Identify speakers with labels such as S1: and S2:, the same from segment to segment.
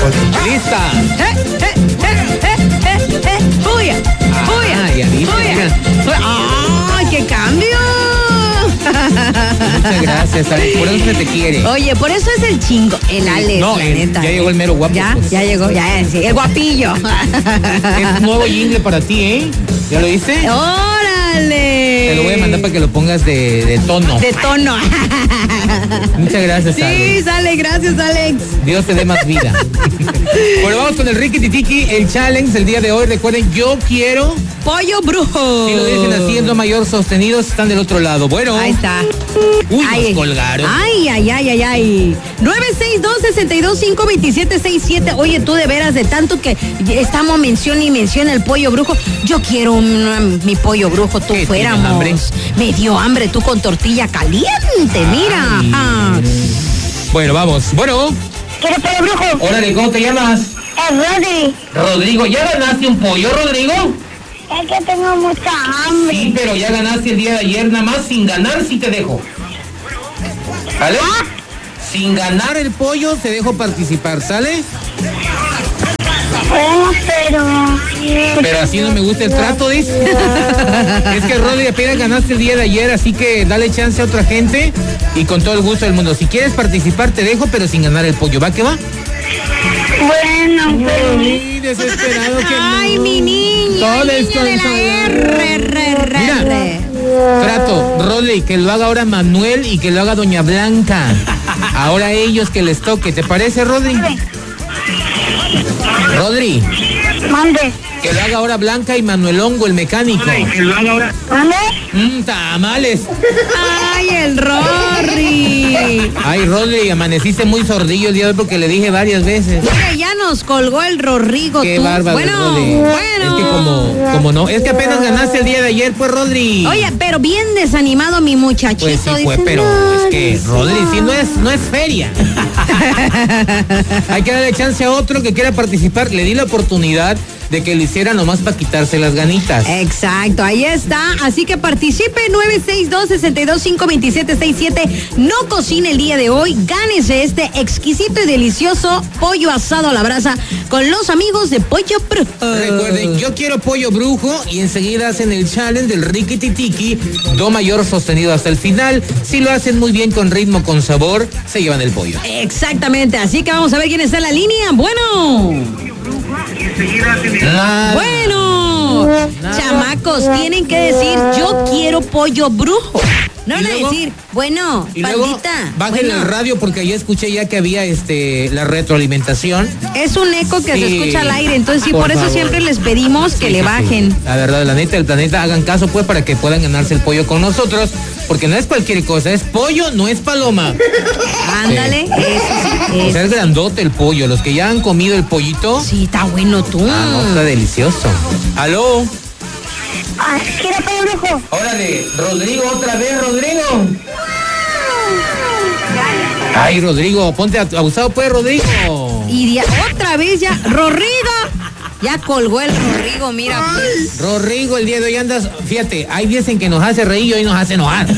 S1: ¡Lista!
S2: ¡Fuya!
S1: Ya viste, mira.
S2: ¡Ay, qué cambio!
S1: Muchas gracias, Alex. Por eso se te quiere.
S2: Oye, por eso es el chingo, el Alex,
S1: No,
S2: la neta.
S1: ya llegó el mero guapo.
S2: Ya,
S1: pues.
S2: ya llegó, ya, sí, el guapillo.
S1: Es un nuevo jingle para ti, ¿eh? ¿Ya lo viste?
S2: ¡Órale!
S1: Te lo voy a mandar para que lo pongas de tono.
S2: De tono.
S1: Muchas gracias,
S2: Sí,
S1: Alex.
S2: sale, gracias, Alex.
S1: Dios te dé más vida. Bueno, vamos con el Riquititiki, el challenge el día de hoy. Recuerden, yo quiero.
S2: Pollo brujo.
S1: Si lo dicen así, es lo mayor sostenidos, están del otro lado. Bueno.
S2: Ahí está.
S1: Uy,
S2: Ay,
S1: nos colgaron.
S2: Ay. 962-625-2767. Oye, tú de veras, de tanto que estamos mención y menciona el pollo brujo. Yo quiero mi pollo brujo, tú
S1: ¿Qué,
S2: fuéramos.
S1: tienes hambre?
S2: Me dio hambre, tú con tortilla caliente, mira.
S1: Ay.
S2: Ah.
S1: Bueno, vamos. Bueno.
S3: ¿Quieres pollo brujo?
S1: Órale, ¿cómo te llamas?
S3: Es Rodri.
S1: Rodrigo, ¿ya ganaste un pollo, Rodrigo?
S3: Es que tengo mucha hambre.
S1: Sí, pero ya ganaste el día de ayer, nada más sin ganar sí te dejo. ¿Sale? Sin ganar el pollo te dejo participar, ¿sale?
S3: Bueno,
S1: Pero así no me gusta el trato, dice. Es que Rodri apenas ganaste el día de ayer, así que dale chance a otra gente y con todo el gusto del mundo. Si quieres participar te dejo, pero sin ganar el pollo. ¿Va que va?
S3: Bueno, pero...
S1: Ay, desesperado que
S2: Ay,
S1: no.
S2: mi niño.
S1: Todo
S2: Niño de la
S1: desconsolado.
S2: R.
S1: Mira. Trato, Rodri, que lo haga ahora Manuel y que lo haga Doña Blanca. Ahora ellos que les toque. ¿Te parece, Rodri? Rodri,
S3: Mande.
S1: que lo haga ahora Blanca y Manuel Hongo, el mecánico.
S3: ¿Mande?
S1: Tamales.
S2: Ay, el Rory.
S1: Ay, Rodri, amaneciste muy sordillo el día de hoy porque le dije varias veces.
S2: Mira, ya nos colgó el Rodrigo.
S1: Qué
S2: tú.
S1: bárbaro,
S2: Bueno.
S1: Rodri. Es que como no, es que apenas ganaste el día de ayer, pues, Rodri.
S2: Oye, pero bien desanimado mi muchachito.
S1: Pues sí fue,
S2: dice,
S1: pero
S2: no,
S1: es que, Rodri, sí, no es feria. Hay que darle chance a otro que quiera participar. Le di la oportunidad de que lo hiciera nomás para quitarse las ganitas.
S2: Exacto, ahí está. Así que participe 962-625-2767. No cocine el día de hoy. Gánese este exquisito y delicioso pollo asado a la brasa con los amigos de Pollo Brujo.
S1: Recuerden, yo quiero pollo brujo y enseguida hacen el challenge del Riquititiki, do mayor sostenido hasta el final. Si lo hacen muy bien, con ritmo, con sabor, se llevan el pollo.
S2: Exactamente, así que vamos a ver quién está en la línea. Bueno.
S1: Nada.
S2: Bueno, chamacos, tienen que decir yo quiero pollo brujo. No van a decir, bueno,
S1: Y luego,
S2: pandita.
S1: bájenle
S2: Bueno,
S1: el radio porque ya escuché ya que había la retroalimentación.
S2: es un eco que se
S1: Sí,
S2: escucha al aire, entonces sí,
S1: por
S2: por eso
S1: favor.
S2: siempre les pedimos que le bajen.
S1: La verdad, la neta del planeta, hagan caso pues para que puedan ganarse el pollo con nosotros, porque no es cualquier cosa, es pollo, no es paloma.
S2: Ándale, eso sí.
S1: O sea, es grandote el pollo. Los que ya han comido el pollito,
S2: Sí, está bueno tú.
S1: no, está delicioso. ¿Aló?
S3: ¿Quieres pollo brujo?
S1: Órale, Rodrigo, otra vez, Rodrigo. Ay, Rodrigo, ponte abusado pues, Rodrigo.
S2: Y otra vez ya, Rodrigo. Ya colgó el Rodrigo, mira. Pues.
S1: Rodrigo, el día de hoy andas, fíjate, hay días en que nos hace reír y hoy nos hace enojar.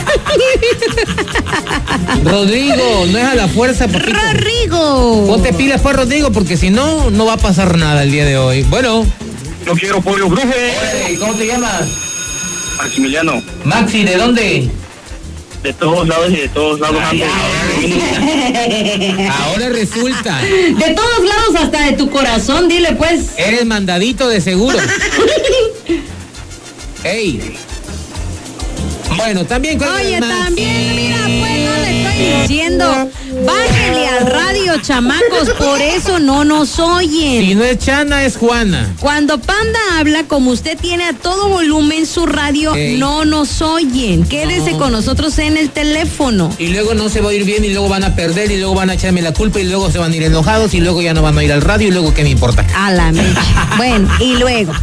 S1: Rodrigo, no es a la fuerza, papito.
S2: Rodrigo.
S1: Ponte pilas pues, Rodrigo, porque si no, no va a pasar nada el día de hoy. Bueno.
S4: Yo quiero pollo brujo.
S1: Órale, ¿cómo te llamas?
S4: Maximiliano,
S1: Maxi, ¿de dónde?
S4: de todos lados y de todos lados ando.
S1: Ahora resulta,
S2: De todos lados, hasta de tu corazón, dile pues.
S1: eres mandadito de seguro. Ey. Bueno, también con
S2: Oye,
S1: Maxi.
S2: también, mira, pues no le estoy diciendo. Bájenle al radio, chamacos, por eso no nos oyen.
S1: Si no es Chana, es Juana.
S2: Cuando Panda habla, como usted tiene a todo volumen su radio,
S1: Ey.
S2: no nos oyen. Quédese
S1: No.
S2: con nosotros en el teléfono.
S1: Y luego no se va a ir bien y luego van a perder y luego van a echarme la culpa y luego se van a ir enojados y luego ya no van a ir al radio y luego ¿qué me importa?
S2: A la mecha. Bueno, y luego.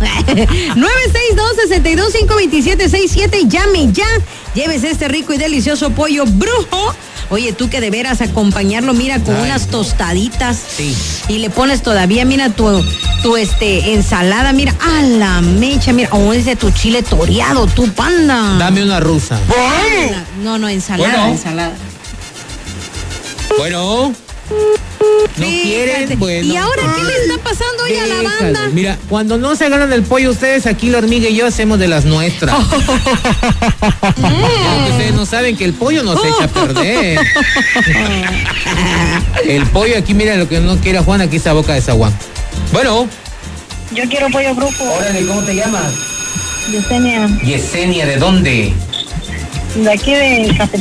S2: 962-625-2767. Llame ya. Llévese este rico y delicioso pollo brujo. Oye, tú que de veras acompañarlo, mira, con
S1: Ay,
S2: unas
S1: no.
S2: tostaditas.
S1: Sí.
S2: Y le pones todavía, mira, tu ensalada, mira, a la mecha, mira, o ese tu chile toreado, tu Panda.
S1: Dame una rusa.
S2: No, ensalada,
S1: Bueno.
S2: ensalada.
S1: Bueno. No quieren, bueno.
S2: ¿Y ahora qué le está pasando hoy a la
S1: Déjalo.
S2: banda?
S1: Mira, cuando no se ganan el pollo ustedes, aquí la hormiga y yo hacemos de las nuestras. Porque ustedes no saben que el pollo no se echa a perder. El pollo aquí, mira lo que no quiera Juan, aquí está boca de zaguán. Bueno.
S3: Yo quiero pollo brujo.
S1: Órale, ¿cómo te llamas?
S3: Yesenia,
S1: Yesenia, ¿de dónde?
S3: de aquí de Café.